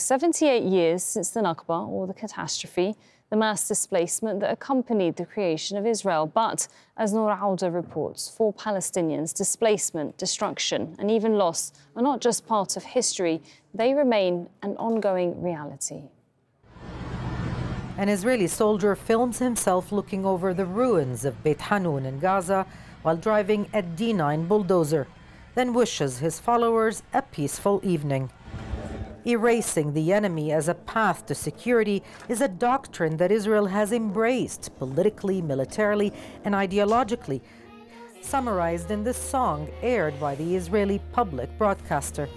78 years since the Nakba, or the catastrophe, the mass displacement that accompanied the creation of Israel. But, as Noor Auda reports, for Palestinians, displacement, destruction and even loss are not just part of history, they remain an ongoing reality. An Israeli soldier films himself looking over the ruins of Beit Hanun in Gaza while driving a D9 bulldozer, then wishes his followers a peaceful evening. Erasing the enemy as a path to security is a doctrine that Israel has embraced politically, militarily, and ideologically, summarized in this song aired by the Israeli public broadcaster.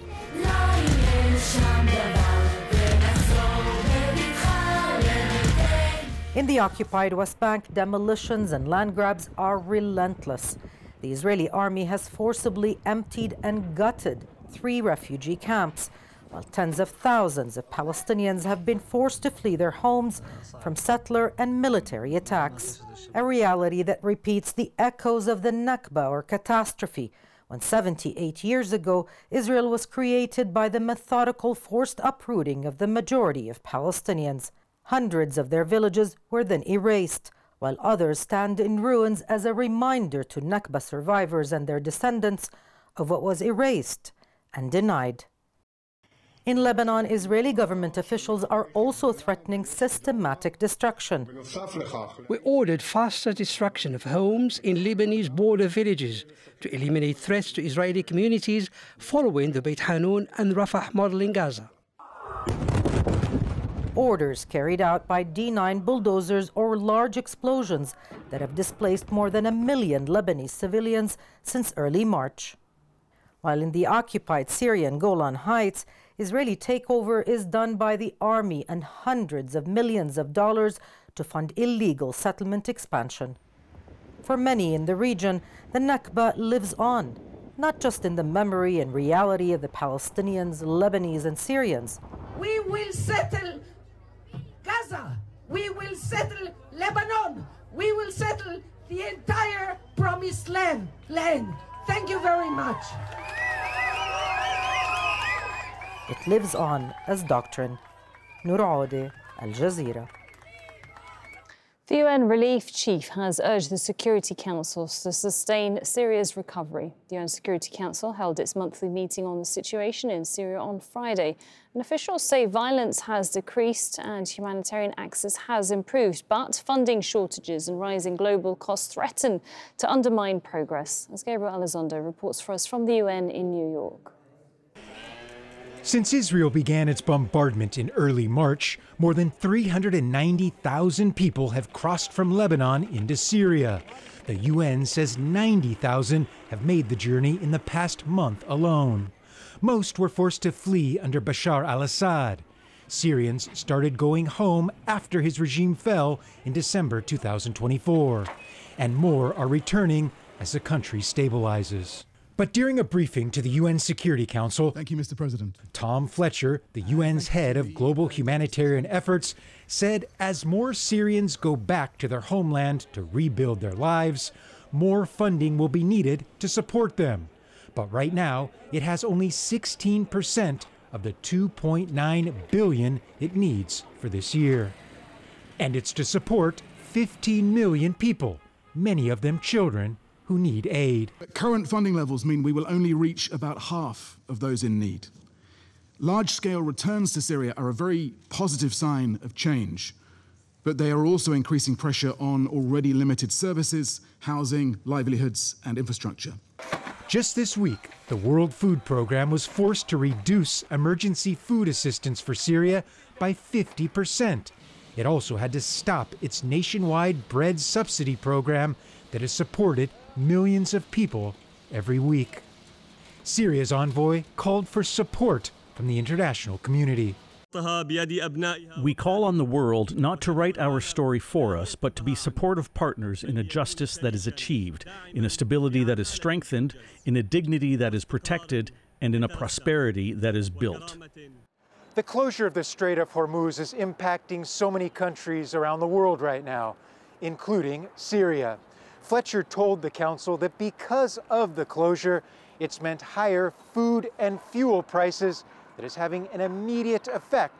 In the occupied West Bank, demolitions and land grabs are relentless. The Israeli army has forcibly emptied and gutted 3 refugee camps, while tens of thousands of Palestinians have been forced to flee their homes from settler and military attacks. A reality that repeats the echoes of the Nakba, or catastrophe, when 78 years ago Israel was created by the methodical forced uprooting of the majority of Palestinians. Hundreds of their villages were then erased, while others stand in ruins as a reminder to Nakba survivors and their descendants of what was erased and denied. In Lebanon, Israeli government officials are also threatening systematic destruction. We ordered faster destruction of homes in Lebanese border villages to eliminate threats to Israeli communities following the Beit Hanun and Rafah model in Gaza. Orders carried out by D9 bulldozers or large explosions that have displaced more than 1 million Lebanese civilians since early March. While in the occupied Syrian Golan Heights, Israeli takeover is done by the army and hundreds of millions of dollars to fund illegal settlement expansion. For many in the region, the Nakba lives on, not just in the memory and reality of the Palestinians, Lebanese and Syrians. We will settle Gaza. We will settle Lebanon. We will settle the entire promised land. Thank you very much. It lives on as doctrine. Noor Auda, Al Jazeera. The UN Relief Chief has urged the Security Council to sustain Syria's recovery. The UN Security Council held its monthly meeting on the situation in Syria on Friday. And officials say violence has decreased and humanitarian access has improved, but funding shortages and rising global costs threaten to undermine progress, as Gabriel Elizondo reports for us from the UN in New York. Since Israel began its bombardment in early March, more than 390,000 people have crossed from Lebanon into Syria. The UN says 90,000 have made the journey in the past month alone. Most were forced to flee under Bashar al-Assad. Syrians started going home after his regime fell in December 2024. And more are returning as the country stabilizes. But during a briefing to the UN Security Council, Thank you, Mr. President. Tom Fletcher, the UN's head of global humanitarian efforts, said as more Syrians go back to their homeland to rebuild their lives, more funding will be needed to support them. But right now, it has only 16% of the $2.9 billion it needs for this year. And it's to support 15 million people, many of them children, who need aid. Current funding levels mean we will only reach about half of those in need. Large-scale returns to Syria are a very positive sign of change, but they are also increasing pressure on already limited services, housing, livelihoods, and infrastructure. Just this week, the World Food Programme was forced to reduce emergency food assistance for Syria by 50%. It also had to stop its nationwide bread subsidy program that has supported millions of people every week. Syria's envoy called for support from the international community. We call on the world not to write our story for us, but to be supportive partners in a justice that is achieved, in a stability that is strengthened, in a dignity that is protected, and in a prosperity that is built. The closure of the Strait of Hormuz is impacting so many countries around the world right now, including Syria. Fletcher told the council that because of the closure, it's meant higher food and fuel prices that is having an immediate effect